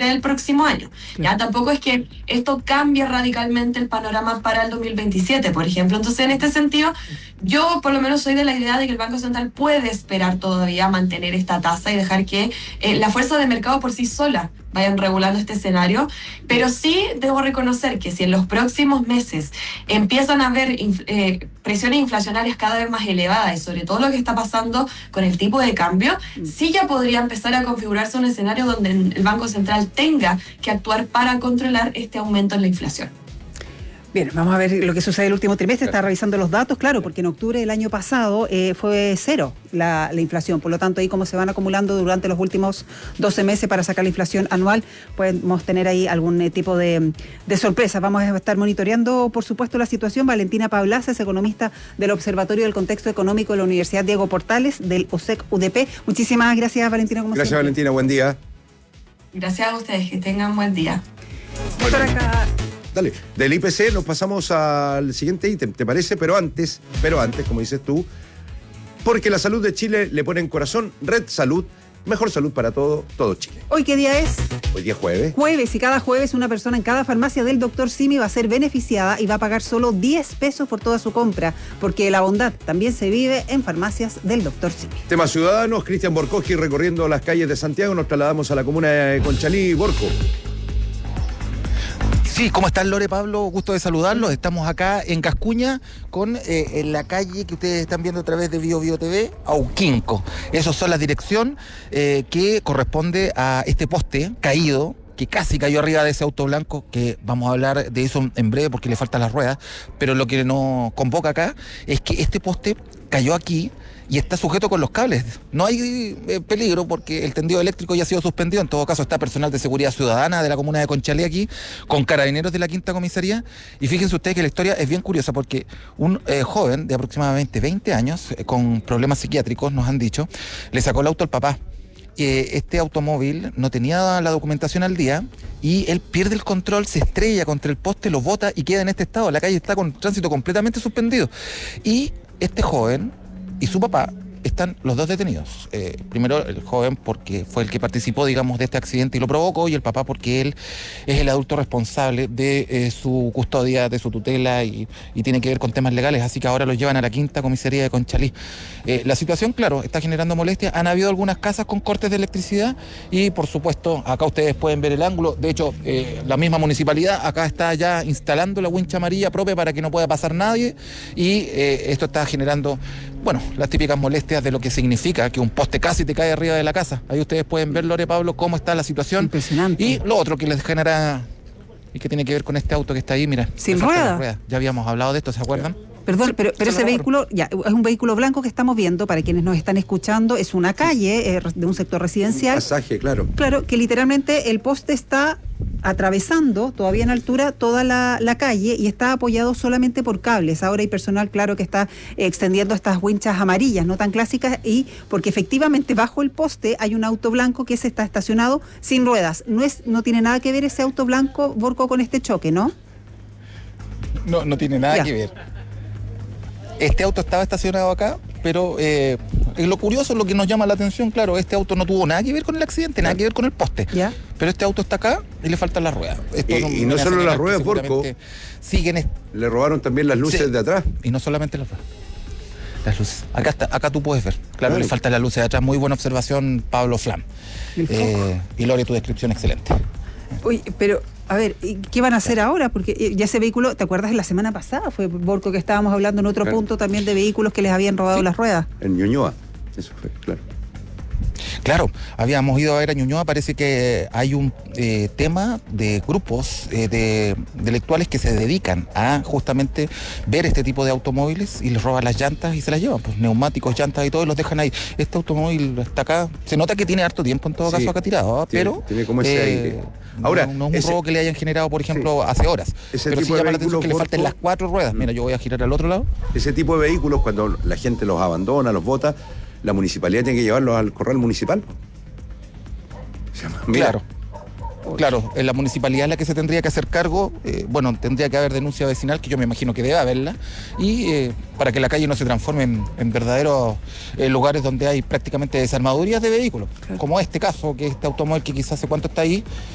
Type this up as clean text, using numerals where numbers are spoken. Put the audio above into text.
diciembre del próximo año. Ya tampoco es que esto cambie radicalmente el panorama para el 2027, por ejemplo. Entonces, en este sentido, yo por lo menos soy de la idea de que el Banco Central puede esperar todavía mantener esta tasa y dejar que la fuerza de mercado por sí sola vayan regulando este escenario, pero sí debo reconocer que si en los próximos meses empiezan a haber presiones inflacionarias cada vez más elevadas y sobre todo lo que está pasando con el tipo de cambio, sí ya podría empezar a configurarse un escenario donde el Banco Central tenga que actuar para controlar este aumento en la inflación. Bien, vamos a ver lo que sucede el último trimestre. Está revisando los datos, claro, porque en octubre del año pasado fue cero la inflación. Por lo tanto, ahí como se van acumulando durante los últimos 12 meses para sacar la inflación anual, podemos tener ahí algún tipo de sorpresa. Vamos a estar monitoreando, por supuesto, la situación. Valentina Pablaza es economista del Observatorio del Contexto Económico de la Universidad Diego Portales, del OSEC-UDP. Muchísimas gracias, Valentina. Gracias, Valentina. Buen día. Gracias a ustedes. Que tengan buen día. Bueno, acá... Dale, del IPC nos pasamos al siguiente ítem, ¿te parece? Pero antes, como dices tú, porque la salud de Chile le pone en corazón Red Salud, mejor salud para todo Chile. ¿Hoy qué día es? Hoy día es jueves. Jueves, y cada jueves una persona en cada farmacia del Dr. Simi va a ser beneficiada y va a pagar solo 10 pesos por toda su compra, porque la bondad también se vive en farmacias del Dr. Simi. Temas ciudadanos, Cristian Borcoski recorriendo las calles de Santiago, nos trasladamos a la comuna de Conchalí. Borco. Sí, ¿cómo están, Lore, Pablo? Gusto de saludarlos. Estamos acá en Gascuña con en la calle que ustedes están viendo a través de Bio TV, Auquinco. Esas son la dirección que corresponde a este poste caído, que casi cayó arriba de ese auto blanco, que vamos a hablar de eso en breve porque le faltan las ruedas, pero lo que nos convoca acá es que este poste cayó aquí y está sujeto con los cables. No hay peligro porque el tendido eléctrico ya ha sido suspendido. En todo caso está personal de seguridad ciudadana de la comuna de Conchalí aquí, con carabineros de la quinta comisaría. Y fíjense ustedes que la historia es bien curiosa porque un joven de aproximadamente 20 años, con problemas psiquiátricos, nos han dicho, le sacó el auto al papá. Este automóvil no tenía la documentación al día y él pierde el control, se estrella contra el poste, lo bota y queda en este estado. La calle está con tránsito completamente suspendido. Y este joven y su papá están los dos detenidos. Primero el joven porque fue el que participó, digamos, de este accidente y lo provocó, y el papá porque él es el adulto responsable de su custodia, de su tutela y tiene que ver con temas legales, así que ahora los llevan a la quinta comisaría de Conchalí. La situación, claro, está generando molestias. Han habido algunas casas con cortes de electricidad y, por supuesto, acá ustedes pueden ver el ángulo. De hecho, la misma municipalidad acá está ya instalando la wincha amarilla propia para que no pueda pasar nadie, y esto está generando, bueno, las típicas molestias de lo que significa que un poste casi te cae arriba de la casa. Ahí ustedes pueden ver, Lore, Pablo, cómo está la situación. Impresionante. Y lo otro que les genera y que tiene que ver con este auto que está ahí, mira. Sin rueda. Ya habíamos hablado de esto, ¿se acuerdan? Perdón, pero ese vehículo, ya, es un vehículo blanco que estamos viendo, para quienes nos están escuchando, es una calle de un sector residencial. Un pasaje, claro. Claro, que literalmente el poste está atravesando todavía en altura toda la calle y está apoyado solamente por cables. Ahora hay personal, claro, que está extendiendo estas winchas amarillas, no tan clásicas, y porque efectivamente bajo el poste hay un auto blanco que se está estacionado sin ruedas. No tiene nada que ver ese auto blanco, Borco, con este choque, ¿no? No tiene nada que ver. Este auto estaba estacionado acá, pero lo curioso, lo que nos llama la atención, claro, este auto no tuvo nada que ver con el accidente, nada que ver con el poste. ¿Ya? Pero este auto está acá y le faltan las ruedas. Y no solo las ruedas, Borco. Siguen. Le robaron también las luces de atrás. Y no solamente las ruedas. Las luces. Acá tú puedes ver. Claro, le faltan las luces de atrás. Muy buena observación, Pablo Flam. Y Lore, tu descripción excelente. Uy, pero... A ver, ¿qué van a hacer ahora? Porque ya ese vehículo, ¿te acuerdas? La semana pasada fue, Borco, que estábamos hablando en otro punto también de vehículos que les habían robado las ruedas. En Ñuñoa, eso fue, claro. Claro, habíamos ido a ver a Ñuñoa. Parece que hay un tema de grupos de intelectuales que se dedican a justamente ver este tipo de automóviles y les roban las llantas y se las llevan, pues neumáticos, llantas y todo, y los dejan ahí. Este automóvil está acá, se nota que tiene harto tiempo en todo caso acá tirado, pero tiene como ese aire. Ahora, no es un robo que le hayan generado, por ejemplo, hace horas. Pero sí llama la atención que le falten las 4 ruedas. Mira, yo voy a girar al otro lado. Ese tipo de vehículos, cuando la gente los abandona, los bota, la municipalidad tiene que llevarlos al corral municipal. Claro. Claro, la municipalidad es la que se tendría que hacer cargo. Tendría que haber denuncia vecinal, que yo me imagino que debe haberla, y para que la calle no se transforme en verdaderos lugares donde hay prácticamente desarmadurías de vehículos, como este caso, que este automóvil que quizás hace cuánto está ahí,